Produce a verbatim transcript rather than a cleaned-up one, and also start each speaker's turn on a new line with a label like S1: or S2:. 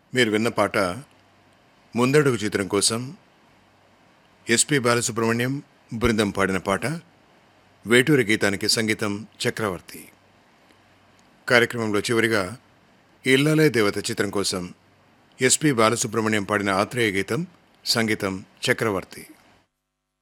S1: మీరు విన్న పాట ముందడుగు చిత్రం కోసం ఎస్పి బాలసుబ్రహ్మణ్యం బృందం పాడిన పాట. వేటూరి గీతానికి సంగీతం చక్రవర్తి. కార్యక్రమంలో చివరిగా ఇల్లాలే దేవత చిత్రం కోసం ఎస్పి బాలసుబ్రహ్మణ్యం పాడిన ఆత్రేయ గీతం, సంగీతం చక్రవర్తి.